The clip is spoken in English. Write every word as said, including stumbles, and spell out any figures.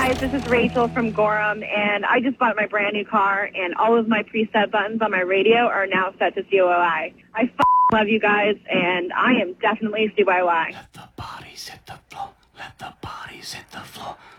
guys, this is Rachel from Gorham, and I just bought my brand new car, and all of my preset buttons on my radio are now set to C O O I. I f- love you guys, and I am definitely C Y Y. Let the bodies hit the floor. Let the bodies hit the floor.